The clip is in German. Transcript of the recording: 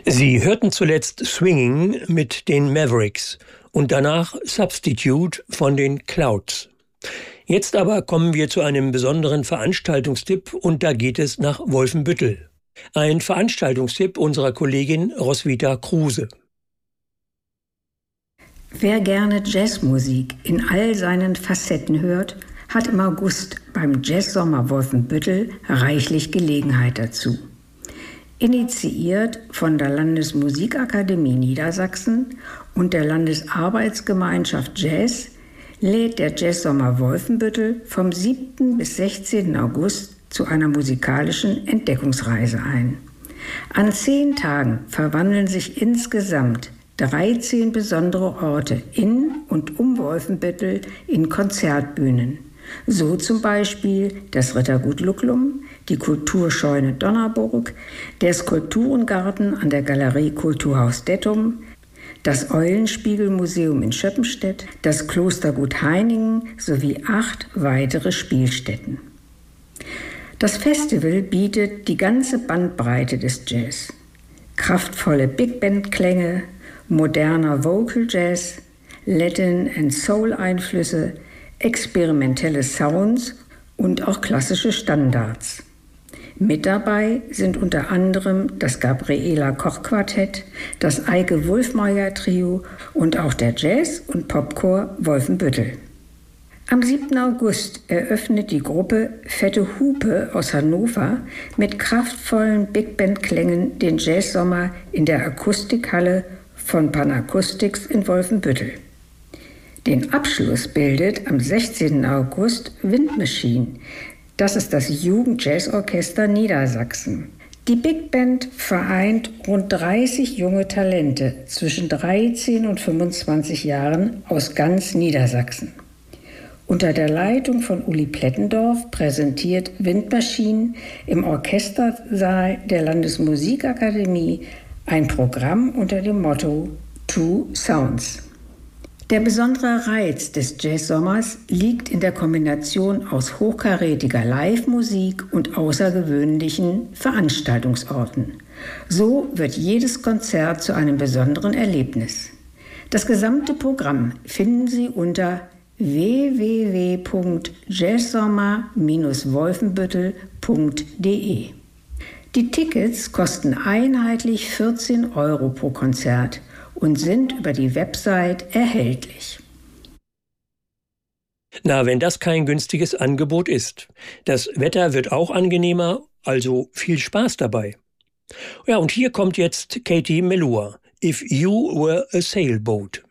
Sie hörten zuletzt Swinging mit den Mavericks und danach Substitute von den Clouds. Jetzt aber kommen wir zu einem besonderen Veranstaltungstipp und da geht es nach Wolfenbüttel. Ein Veranstaltungstipp unserer Kollegin Roswitha Kruse. Wer gerne Jazzmusik in all seinen Facetten hört, hat im August beim Jazzsommer Wolfenbüttel reichlich Gelegenheit dazu. Initiiert von der Landesmusikakademie Niedersachsen und der Landesarbeitsgemeinschaft Jazz lädt der Jazzsommer Wolfenbüttel vom 7. bis 16. August zu einer musikalischen Entdeckungsreise ein. An 10 Tagen verwandeln sich insgesamt 13 besondere Orte in und um Wolfenbüttel in Konzertbühnen. So zum Beispiel das Rittergut Lucklum, die Kulturscheune Donnerburg, der Skulpturengarten an der Galerie Kulturhaus Dettum, das Eulenspiegelmuseum in Schöppenstedt, das Klostergut Heiningen sowie 8 weitere Spielstätten. Das Festival bietet die ganze Bandbreite des Jazz. Kraftvolle Big-Band-Klänge, moderner Vocal Jazz, Latin- and Soul-Einflüsse, experimentelle Sounds und auch klassische Standards. Mit dabei sind unter anderem das Gabriela Koch Quartett, das Eike Wulfmayer Trio und auch der Jazz- und Popchor Wolfenbüttel. Am 7. August eröffnet die Gruppe Fette Hupe aus Hannover mit kraftvollen Big-Band-Klängen den Jazzsommer in der Akustikhalle von Panacoustics in Wolfenbüttel. Den Abschluss bildet am 16. August Wind Machine. Das ist das Jugendjazzorchester Niedersachsen. Die Big Band vereint rund 30 junge Talente zwischen 13 und 25 Jahren aus ganz Niedersachsen. Unter der Leitung von Uli Plettendorf präsentiert Wind Machine im Orchestersaal der Landesmusikakademie ein Programm unter dem Motto Two Sounds. Der besondere Reiz des Jazzsommers liegt in der Kombination aus hochkarätiger Live-Musik und außergewöhnlichen Veranstaltungsorten. So wird jedes Konzert zu einem besonderen Erlebnis. Das gesamte Programm finden Sie unter www.jazzsommer-wolfenbüttel.de. Die Tickets kosten einheitlich 14 € pro Konzert und sind über die Website erhältlich. Na, wenn das kein günstiges Angebot ist. Das Wetter wird auch angenehmer, also viel Spaß dabei. Ja, und hier kommt jetzt Katie Melua, If You Were a Sailboat.